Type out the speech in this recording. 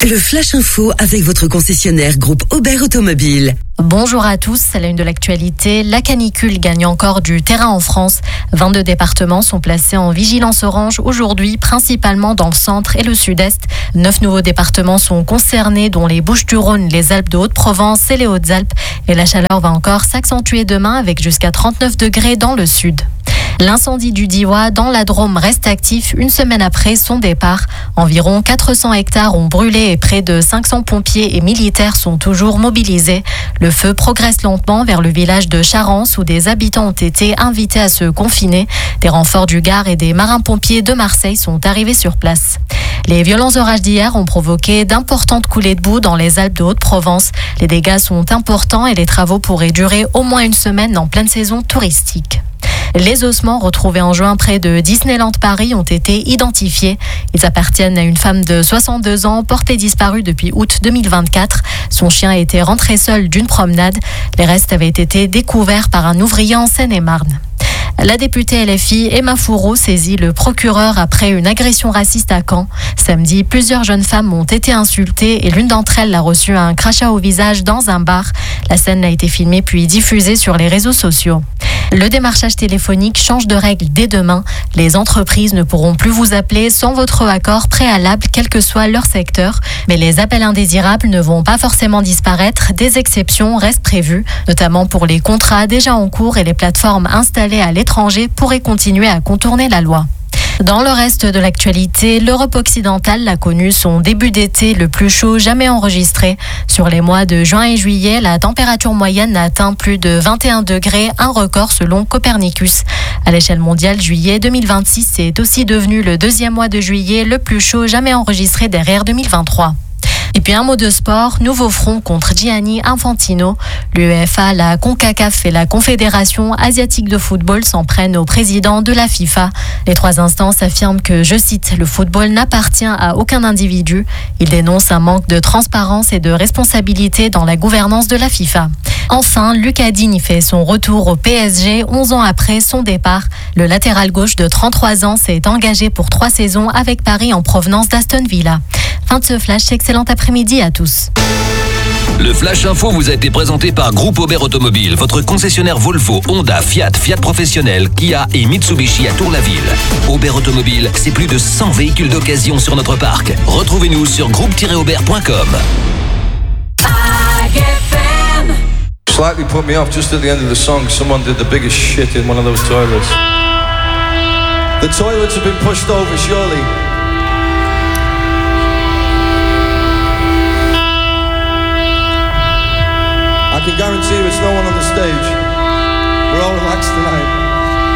Le Flash Info avec votre concessionnaire groupe Aubert Automobile. Bonjour à tous, à la une de l'actualité, la canicule gagne encore du terrain en France. 22 départements sont placés en vigilance orange aujourd'hui, principalement dans le centre et le sud-est. 9 nouveaux départements sont concernés, dont les Bouches-du-Rhône, les Alpes de Haute-Provence et les Hautes-Alpes. Et la chaleur va encore s'accentuer demain avec jusqu'à 39 degrés dans le sud. L'incendie du Diois dans la Drôme reste actif une semaine après son départ. Environ 400 hectares ont brûlé et près de 500 pompiers et militaires sont toujours mobilisés. Le feu progresse lentement vers le village de Charance où des habitants ont été invités à se confiner. Des renforts du Gard et des marins-pompiers de Marseille sont arrivés sur place. Les violents orages d'hier ont provoqué d'importantes coulées de boue dans les Alpes de Haute-Provence. Les dégâts sont importants et les travaux pourraient durer au moins une semaine en pleine saison touristique. Les ossements retrouvés en juin près de Disneyland Paris ont été identifiés. Ils appartiennent à une femme de 62 ans portée disparue depuis août 2024. Son chien a été rentré seul d'une promenade. Les restes avaient été découverts par un ouvrier en Seine-et-Marne. La députée LFI Emma Fourreau saisit le procureur après une agression raciste à Caen. Samedi, plusieurs jeunes femmes ont été insultées et l'une d'entre elles a reçu un crachat au visage dans un bar. La scène a été filmée puis diffusée sur les réseaux sociaux. Le démarchage téléphonique change de règle dès demain. Les entreprises ne pourront plus vous appeler sans votre accord préalable, quel que soit leur secteur. Mais les appels indésirables ne vont pas forcément disparaître. Des exceptions restent prévues, notamment pour les contrats déjà en cours et les plateformes installées à l'étranger pourraient continuer à contourner la loi. Dans le reste de l'actualité, l'Europe occidentale a connu son début d'été le plus chaud jamais enregistré. Sur les mois de juin et juillet, la température moyenne a atteint plus de 21 degrés, un record selon Copernicus. À l'échelle mondiale, juillet 2026 est aussi devenu le deuxième mois de juillet le plus chaud jamais enregistré derrière 2023. Et puis un mot de sport, nouveau front contre Gianni Infantino. L'UEFA, la CONCACAF et la Confédération asiatique de football s'en prennent au président de la FIFA. Les trois instances affirment que, je cite, le football n'appartient à aucun individu. Ils dénoncent un manque de transparence et de responsabilité dans la gouvernance de la FIFA. Enfin, Lucas Digne fait son retour au PSG 11 ans après son départ. Le latéral gauche de 33 ans s'est engagé pour 3 saisons avec Paris en provenance d'Aston Villa. Fin de ce flash, excellent après-midi à tous. Le Flash Info vous a été présenté par Groupe Aubert Automobile, votre concessionnaire Volvo, Honda, Fiat, Fiat Professionnel, Kia et Mitsubishi à Tour-la-Ville. Aubert Automobile, c'est plus de 100 véhicules d'occasion sur notre parc. Retrouvez-nous sur groupe-aubert.com. Slightly put me off just at the end of the song. Someone did the biggest shit in one of those toilets. The toilets have been pushed over, surely. I can guarantee you it's no one on the stage.